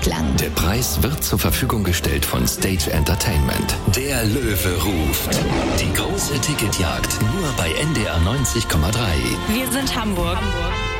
Klang. Der Preis wird zur Verfügung gestellt von Stage Entertainment. Der Löwe ruft. Die große Ticketjagd nur bei NDR 90,3. Wir sind Hamburg.